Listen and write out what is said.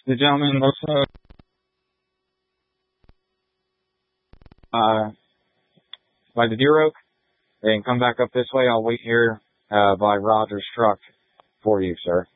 The gentleman looks by the Deer Oak, and come back up this way. I'll wait here by Roger's truck for you, sir.